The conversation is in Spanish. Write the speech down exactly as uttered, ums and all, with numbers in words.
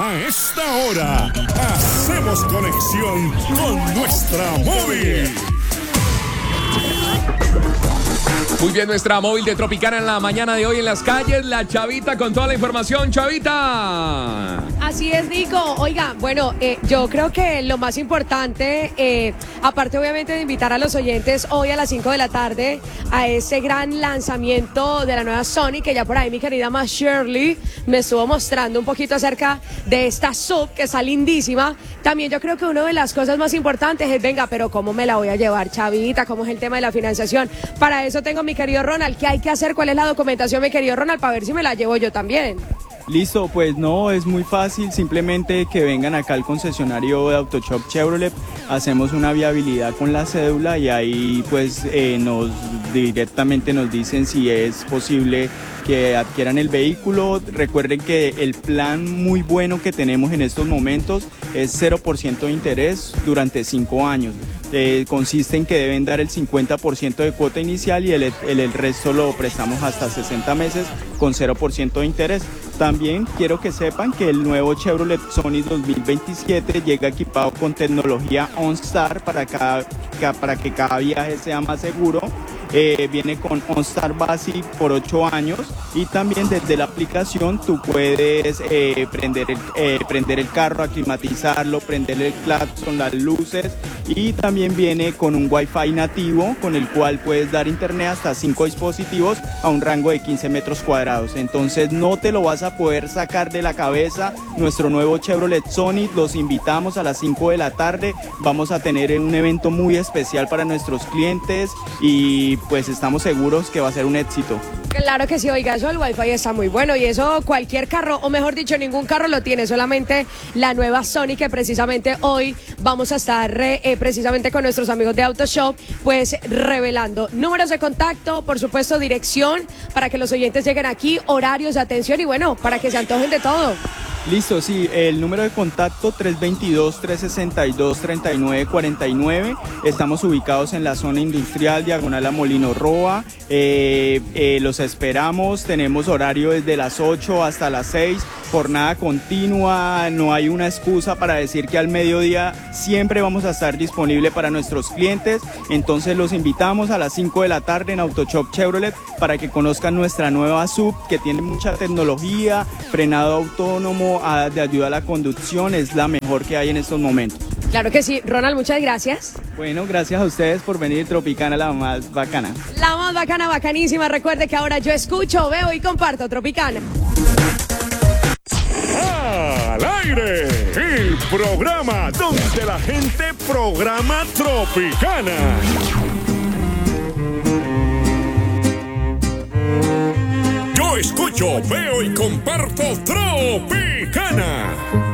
A esta hora, hacemos conexión con nuestra móvil. Muy bien, nuestra móvil de Tropicana en la mañana de hoy en las calles. La Chavita con toda la información. Chavita. Así es, Nico. Oiga, bueno, eh, yo creo que lo más importante, eh, aparte obviamente de invitar a los oyentes hoy a las cinco de la tarde a ese gran lanzamiento de la nueva Sony, que ya por ahí mi querida más Shirley me estuvo mostrando un poquito acerca de esta sub que está lindísima. También yo creo que una de las cosas más importantes es, venga, pero ¿cómo me la voy a llevar, Chavita? ¿Cómo es el tema de la financiación? Para eso tengo a mi querido Ronald. ¿Qué hay que hacer? ¿Cuál es la documentación, mi querido Ronald? Para ver si me la llevo yo también. Listo, pues no, es muy fácil, simplemente que vengan acá al concesionario de AutoShop Chevrolet, hacemos una viabilidad con la cédula y ahí pues eh, nos directamente nos dicen si es posible que adquieran el vehículo. Recuerden que el plan muy bueno que tenemos en estos momentos es cero por ciento de interés durante cinco años. Eh, consiste en que deben dar el cincuenta por ciento de cuota inicial y el, el, el resto lo prestamos hasta sesenta meses con cero por ciento de interés. También quiero que sepan que el nuevo Chevrolet Sony dos mil veintisiete llega equipado con tecnología OnStar para, cada, para que cada viaje sea más seguro. Eh, viene con OnStar Basic por ocho años y también desde la aplicación tú puedes eh, prender, el, eh, prender el carro, aclimatizarlo, prender el claxon, las luces, y también viene con un Wi-Fi nativo con el cual puedes dar internet hasta cinco dispositivos a un rango de quince metros cuadrados. Entonces no te lo vas a poder sacar de la cabeza. Nuestro nuevo Chevrolet Sony, los invitamos a las cinco de la tarde. Vamos a tener un evento muy especial para nuestros clientes y pues estamos seguros que va a ser un éxito. Claro que sí, oiga, eso el Wi-Fi está muy bueno y eso cualquier carro, o mejor dicho, ningún carro lo tiene, solamente la nueva Sony, que precisamente hoy vamos a estar eh, precisamente con nuestros amigos de AutoShop, pues revelando números de contacto, por supuesto dirección, para que los oyentes lleguen aquí, horarios de atención y bueno, para que se antojen de todo. Listo, sí, el número de contacto tres dos dos, tres seis dos, tres nueve cuatro nueve. Estamos ubicados en la zona industrial, diagonal a Molino Roa. Eh, eh, los esperamos, tenemos horario desde las ocho hasta las seis, jornada continua, no hay una excusa para decir que al mediodía siempre vamos a estar disponible para nuestros clientes. Entonces los invitamos a las cinco de la tarde en AutoShop Chevrolet para que conozcan nuestra nueva sub que tiene mucha tecnología, frenado autónomo, de ayuda a la conducción, es la mejor que hay en estos momentos. Claro que sí, Ronald, muchas gracias. Bueno, gracias a ustedes por venir. Tropicana, la más bacana. La más bacana, bacanísima. Recuerde que ahora yo escucho, veo y comparto Tropicana. Al aire, el programa donde la gente programa Tropicana. Yo escucho, veo y comparto Tropicana.